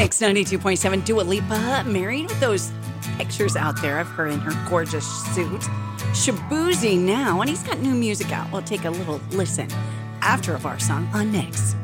Mix 92.7. Dua Lipa, married with those pictures out there of her in her gorgeous suit. Shaboozey now, and he's got new music out. We'll take a little listen after of our song on Mix.